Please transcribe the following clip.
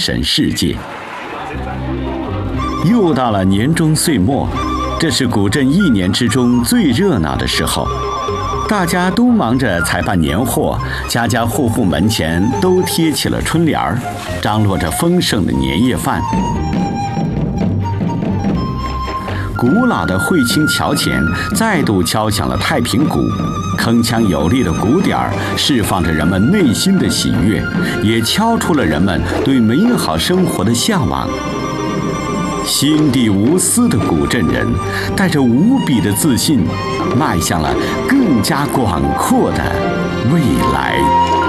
神世界。又到了年终岁末，这是古镇一年之中最热闹的时候，大家都忙着采办年货，家家户户门前都贴起了春联儿，张罗着丰盛的年夜饭。古老的惠清桥前再度敲响了太平鼓，铿锵有力的鼓点儿释放着人们内心的喜悦，也敲出了人们对美好生活的向往。心地无私的古镇人，带着无比的自信，迈向了更加广阔的未来。